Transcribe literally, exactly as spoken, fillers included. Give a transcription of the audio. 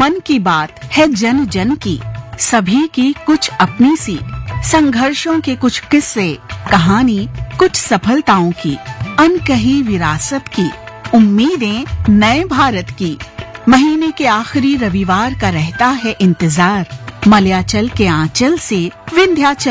मन की बात है जन जन की, सभी की कुछ अपनी सी, संघर्षों के कुछ किस्से, कहानी कुछ सफलताओं की, अनकही विरासत की, उम्मीदें नए भारत की। महीने के आखिरी रविवार का रहता है इंतजार, मलयाचल के आंचल से विंध्याचल